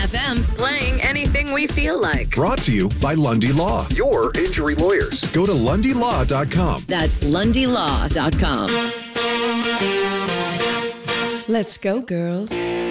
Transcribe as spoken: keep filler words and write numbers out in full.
F M, playing anything we feel like. Brought to you by Lundy Law, your injury lawyers. Go to lundy law dot com. That's lundy law dot com. Let's go, girls.